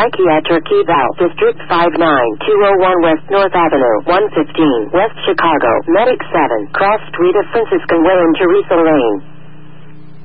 Psychiatric Eval, District 59, 201 West North Avenue, 115, West Chicago, Medic 7, Cross Street of Franciscan Way in Teresa Lane.